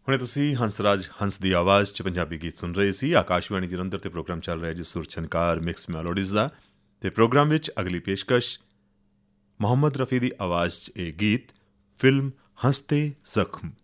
ਹੁਣੇ ਤੁਸੀਂ ਹੰਸਰਾਜ ਹੰਸ ਦੀ ਆਵਾਜ਼ 'ਚ ਪੰਜਾਬੀ ਗੀਤ ਸੁਣ ਰਹੇ ਸੀ। ਆਕਾਸ਼ਵਾਣੀ ਜਲੰਧਰ 'ਤੇ ਪ੍ਰੋਗਰਾਮ ਚੱਲ ਰਿਹਾ ਜੀ ਸੁਰ ਛਨਕਾਰ ਮਿਕਸ ਮੈਲੋਡੀਜ਼ ਦਾ। ਅਤੇ ਪ੍ਰੋਗਰਾਮ ਵਿੱਚ ਅਗਲੀ ਪੇਸ਼ਕਸ਼ ਮੁਹੰਮਦ ਰਫੀ ਦੀ ਆਵਾਜ਼ 'ਚ ਇਹ ਗੀਤ ਫਿਲਮ ਹੰਸ ਤੇ ਜ਼ਖਮ।